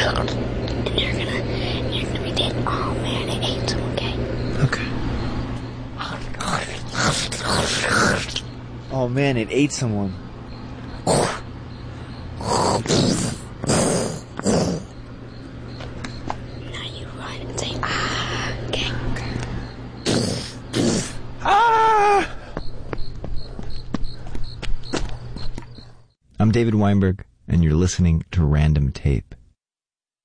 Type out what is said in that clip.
And you're gonna be dead. Oh man, it ate someone, okay? Okay. Oh man, it ate someone. Now you run and say, ah, okay? Ah! I'm David Weinberg, and you're listening to Random Tape.